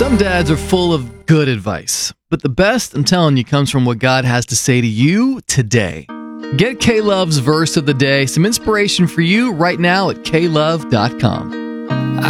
Some dads are full of good advice, but the best, I'm telling you, comes from what God has to say to you today. Get K-Love's verse of the day, some inspiration for you right now at klove.com.